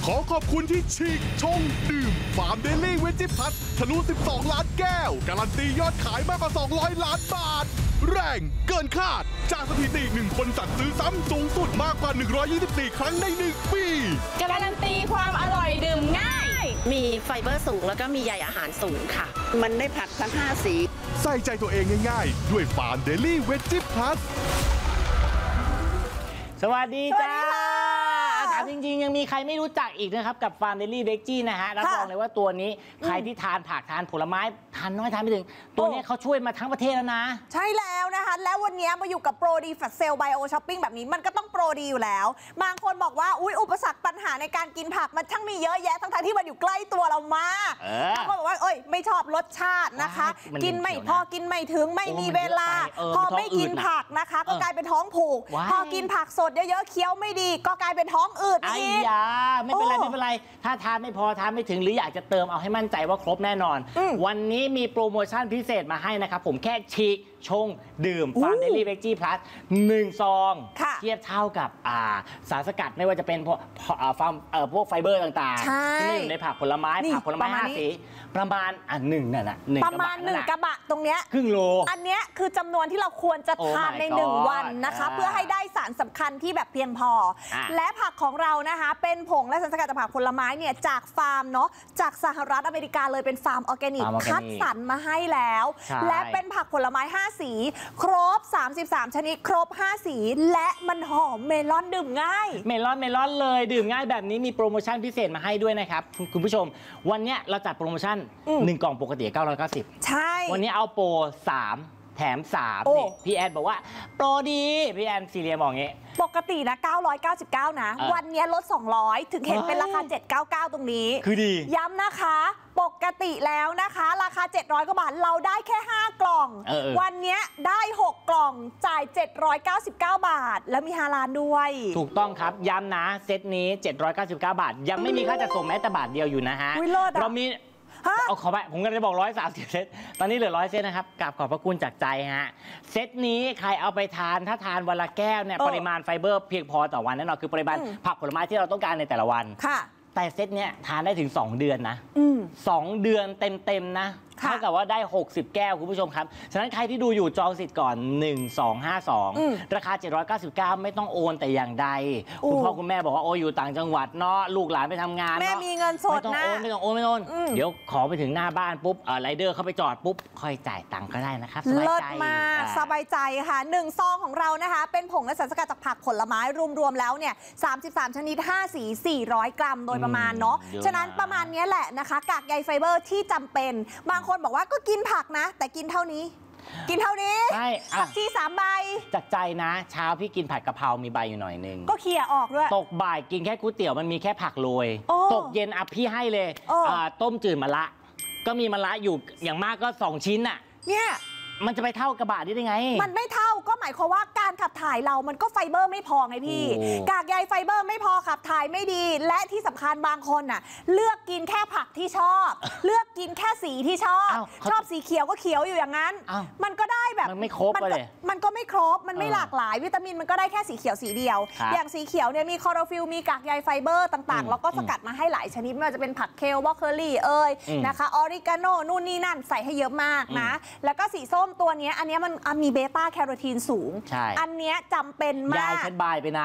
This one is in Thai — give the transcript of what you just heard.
ขอขอบคุณที่ฉีกชงดื่มฟาร์มเดลี่เวจิพัททะลุ12 ล้านแก้วการันตียอดขายมากกว่า200 ล้านบาทแรงเกินคาดจากสถิติ1 คนสั่งซื้อซ้ำสูงสุดมากกว่า124 ครั้งใน1 ปีการันตีความอร่อยดื่มง่ายมีไฟเบอร์สูงแล้วก็มีใยอาหารสูงค่ะมันได้ผักทั้ง5สีใส่ใจตัวเองง่ายๆด้วยฟาร์มเดลี่เวจิพัทสวัสดีจ้าถามจริงๆยังมีใครไม่รู้จักอีกนะครับกับฟาร์มเดลี่เวจจี้นะฮะรับรองเลยว่าตัวนี้ใครที่ทานผักทานผลไม้ทานน้อยทานไม่ถึงตัวนี้เขาช่วยมาทั้งประเทศแล้วนะใช่แล้วนะคะแล้ววันนี้มาอยู่กับโปรดีแฟลชเซลไบโอช้อปปิ้งแบบนี้มันก็ต้องโปรดีอยู่แล้วบางคนบอกว่าอุปสรรคปัญหาในการกินผักมันช่างมีเยอะแยะทั้งที่มันอยู่ใกล้ตัวเรามากบางคนบอกว่าไม่ชอบรสชาตินะคะกินไม่พอกินไม่ถึงไม่มีเวลาพอไม่กินผักนะคะก็กลายเป็นท้องผูกพอกินผักสดเยอะๆเคี้ยวไม่ดีก็กลายเป็นท้องอืดอีกไม่เป็นไรถ้าทานไม่พอทานไม่ถึงหรืออยากจะเติมเอาให้มั่นใจว่าครบแน่นอนวันนี้มีโปรโมชั่นพิเศษมาให้นะครับผมแค่ฉีกชงดื่มฟาร์มเดลี่เวจจี้พลัส1 ซองเทียบเท่ากับสารสกัดไม่ว่าจะเป็นพวกไฟเบอร์ต่างๆที่อยู่ในผักผลไม้5 สีประมาณ1นั่นน่ะประมาณ1 กระบะตรงเนี้ยครึ่งโลอันเนี้ยคือจำนวนที่เราควรจะทานใน1 วันนะคะเพื่อให้ได้สารสำคัญที่แบบเพียงพอและผักของเรานะคะเป็นผงและสารสกัดจากผักผลไม้เนี่ยจากฟาร์มเนาะจากสหรัฐอเมริกาเลยเป็นฟาร์มออร์แกนิกคัดสรรมาให้แล้วและเป็นผักผลไม้5 สีครบ33 ชนิดครบ5 สีและมันหอมเมลอนดื่มง่ายเมลอนเลยดื่มง่ายแบบนี้มีโปรโมชั่นพิเศษมาให้ด้วยนะครับคุณผู้ชมวันนี้เราจัดโปรโมชั่น1 กล่องปกติ990 ใช่วันนี้เอาโปร3 แถม3นี่พี่แอนบอกว่าโปรดีพี่แอนซีเรียมองงี้ปกตินะ999นะวันนี้ลด200ถึงเห็นเป็นราคา799ตรงนี้คือดีย้ำนะคะปกติแล้วนะคะราคา700 กว่าบาทเราได้แค่5 กล่องวันนี้ได้6 กล่องจ่าย799 บาทแล้วมี5 ล้านด้วยถูกต้องครับย้ำนะเซตนี้799 บาทยังไม่มีค่าจัดส่งแม้แต่บาทเดียวอยู่นะฮะเรามีเอาขอไปผมก็จะบอก130 เซตตอนนี้เหลือ100 เซตนะครับกราบขอบพระคุณจากใจฮะเซตนี้ใครเอาไปทานถ้าทานวันละแก้วเนี่ยปริมาณไฟเบอร์เพียงพอต่อวันแน่นอนคือปริมาณผักผลไม้ที่เราต้องการในแต่ละวันแต่เซตเนี้ยทานได้ถึง2 เดือนนะ2 เดือนเต็มนะเท่ากับว่าได้60 แก้วคุณผู้ชมครับฉะนั้นใครที่ดูอยู่จองสิทธิ์ก่อน1252ราคา799ไม่ต้องโอนแต่อย่างใดคุณพ่อคุณแม่บอกว่าอยู่ต่างจังหวัดเนาะลูกหลานไปทำงานแม่มีเงินสดนะไม่ต้องโอนเดี๋ยวขอไปถึงหน้าบ้านปุ๊บไรเดอร์เข้าไปจอดปุ๊บค่อยจ่ายตังค์ก็ได้นะครับเลิศมากสบายใจค่ะ1 ซองของเรานะคะเป็นผงและสารสกัดจากผักผลไม้รวมแล้วเนี่ย33 ชนิด5 สี400 กรัมโดยประมาณเนาะฉะนั้นประมาณนี้แหละนะคะกากใยไฟเบอร์ที่จำเป็นบางคนบอกว่าก็กินผักนะแต่กินเท่านี้ใช่ผักชี3 ใบจากใจนะเช้าพี่กินผัดกะเพรามีใบอยู่หน่อยนึงก็เขี่ยออกด้วยตกบ่ายกินแค่ก๋วยเตี๋ยวมันมีแค่ผักโรยตกเย็นพี่ให้เลยต้มจืดมะระก็มีมะระอยู่อย่างมากก็2 ชิ้นน่ะเนี่ยมันจะไปเท่ากระบะได้ยังไงมันไม่เท่าก็หมายความว่าการขับถ่ายเรามันก็ไฟเบอร์ไม่พอไงพี่กากใยไฟเบอร์ไม่พอขับถ่ายไม่ดีและที่สำคัญบางคนน่ะเลือกกินแค่ผักที่ชอบเลือกกินแค่สีที่ชอบสีเขียวก็เขียวอยู่อย่างนั้นมันก็ได้แบบมันไม่ครบเลยมันก็ไม่ครบมันไม่หลากหลายวิตามินมันก็ได้แค่สีเขียวสีเดียวอย่างสีเขียวเนี่ยมีคลอโรฟิลมีกากใยไฟเบอร์ต่างๆแล้วก็สกัดมาให้หลายชนิดไม่ว่าจะเป็นผักเคลบรอกโคลีนะคะออริกาโนนู่นนี่นั่นใส่ให้เยอะมากนะแล้วก็สีส้มตัวนี้อันนี้มันมีเบต้าแคโรทีนสูงอันนี้จำเป็นมากยายฉันบายไปนะ